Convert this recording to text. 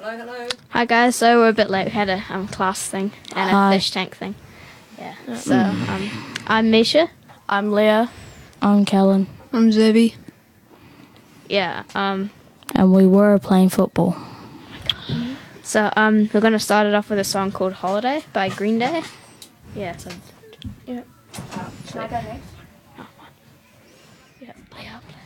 Hello. Hi guys, so we're a bit late. We had a class thing and a fish tank thing. Yeah. So I'm Misha. I'm Leah. I'm Kellen. I'm Zebby. Yeah. And we were playing football. So we're gonna start it off with a song called "Holiday" by Green Day. Yeah. So. Yeah. Should I go next? Yeah. Play up.